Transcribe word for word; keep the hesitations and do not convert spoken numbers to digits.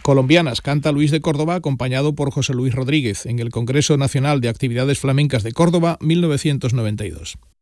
Colombianas canta Luis de Córdoba acompañado por José Luis Rodríguez en el Congreso Nacional de Actividades Flamencas de Córdoba mil novecientos noventa y dos.